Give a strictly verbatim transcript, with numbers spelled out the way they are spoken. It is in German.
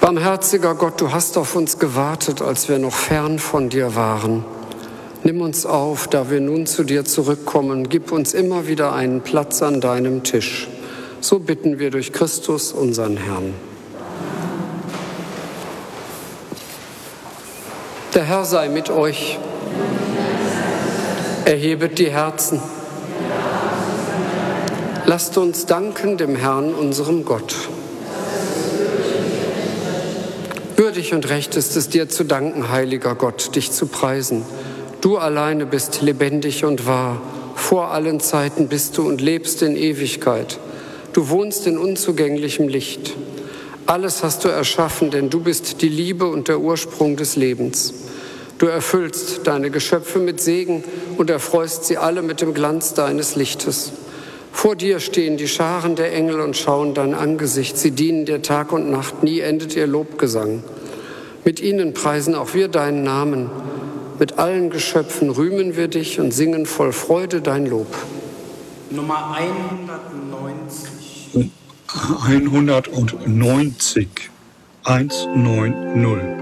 Barmherziger Gott, du hast auf uns gewartet, als wir noch fern von dir waren. Nimm uns auf, da wir nun zu dir zurückkommen. Gib uns immer wieder einen Platz an deinem Tisch. So bitten wir durch Christus, unseren Herrn. Der Herr sei mit euch. Erhebet die Herzen. Lasst uns danken dem Herrn, unserem Gott. Würdig und recht ist es dir zu danken, heiliger Gott, dich zu preisen. Du alleine bist lebendig und wahr. Vor allen Zeiten bist du und lebst in Ewigkeit. Du wohnst in unzugänglichem Licht. Alles hast du erschaffen, denn du bist die Liebe und der Ursprung des Lebens. Du erfüllst deine Geschöpfe mit Segen und erfreust sie alle mit dem Glanz deines Lichtes. Vor dir stehen die Scharen der Engel und schauen dein Angesicht. Sie dienen dir Tag und Nacht, nie endet ihr Lobgesang. Mit ihnen preisen auch wir deinen Namen. Mit allen Geschöpfen rühmen wir dich und singen voll Freude dein Lob. Nummer hundertneunzig. hundertneunzig. hundertneunzig.